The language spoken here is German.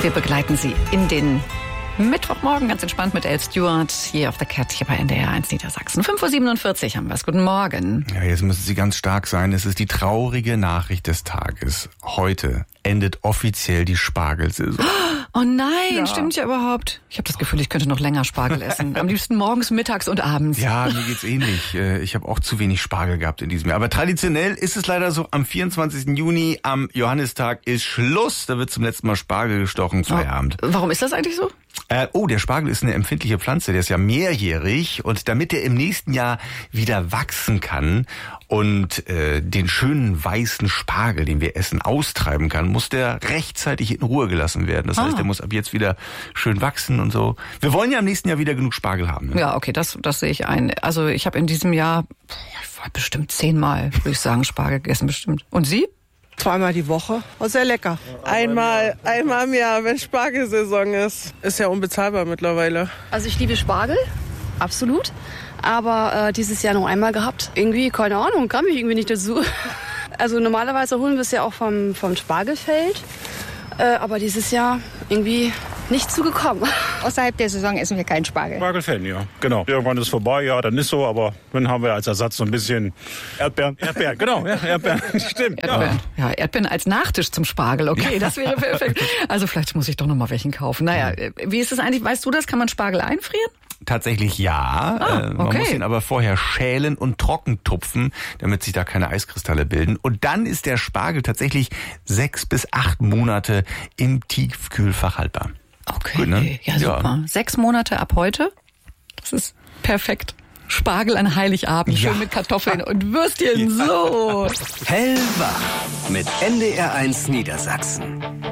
Wir begleiten Sie in den Mittwochmorgen ganz entspannt mit Elle Stewart, Year of the Cat hier bei NDR 1 Niedersachsen. 5:47 Uhr haben wir es. Guten Morgen. Ja, jetzt müssen Sie ganz stark sein. Es ist die traurige Nachricht des Tages. Heute endet offiziell die Spargelsaison. Oh nein, stimmt ja überhaupt. Ich habe das Gefühl, ich könnte noch länger Spargel essen. Am liebsten morgens, mittags und abends. Ja, mir geht's ähnlich. Ich habe auch zu wenig Spargel gehabt in diesem Jahr. Aber traditionell ist es leider so, am 24. Juni, am Johannistag, ist Schluss. Da wird zum letzten Mal Spargel gestochen, Feierabend. Warum ist das eigentlich so? Der Spargel ist eine empfindliche Pflanze, der ist ja mehrjährig und damit er im nächsten Jahr wieder wachsen kann und den schönen weißen Spargel, den wir essen, austreiben kann, muss der rechtzeitig in Ruhe gelassen werden. Das heißt, der muss ab jetzt wieder schön wachsen und so. Wir wollen ja im nächsten Jahr wieder genug Spargel haben. Ne? Ja, okay, das sehe ich ein. Also ich habe in diesem Jahr bestimmt 10-mal, würde ich sagen, Spargel gegessen, bestimmt. Und Sie? Zweimal die Woche. Oh, sehr lecker. Einmal im Jahr, wenn Spargelsaison ist. Ist ja unbezahlbar mittlerweile. Also ich liebe Spargel, absolut. Aber dieses Jahr noch einmal gehabt. Irgendwie, keine Ahnung, kam ich irgendwie nicht dazu. Also normalerweise holen wir es ja auch vom Spargelfeld. Aber dieses Jahr irgendwie nicht zugekommen. Außerhalb der Saison essen wir keinen Spargel. Spargelfan, ja, genau. Irgendwann ist vorbei, ja, dann ist so, aber dann haben wir als Ersatz so ein bisschen Erdbeeren, genau, ja, Erdbeeren, stimmt. Erdbeeren. Ja, Erdbeeren als Nachtisch zum Spargel, okay, das wäre perfekt. Also vielleicht muss ich doch noch mal welchen kaufen. Naja, wie ist es eigentlich, weißt du das, kann man Spargel einfrieren? Tatsächlich ja. Okay. Man muss ihn aber vorher schälen und trocken tupfen, damit sich da keine Eiskristalle bilden. Und dann ist der Spargel tatsächlich 6 bis 8 Monate im Tiefkühlfach haltbar. Okay, gut, ne? Ja, super. Ja. 6 Monate ab heute, das ist perfekt. Spargel an Heiligabend, schön mit Kartoffeln und Würstchen, so. Hellwach mit NDR 1 Niedersachsen.